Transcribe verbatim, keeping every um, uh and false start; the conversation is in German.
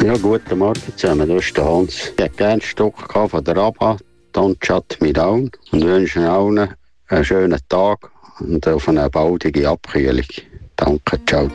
Ja, guten Morgen zusammen, das ist der Hans. Ich hätte gerne ein Stück von der Abba, Don't Shut Me Down, und wünsche allen einen schönen Tag und auf eine baldige Abkühlung. Danke, ciao.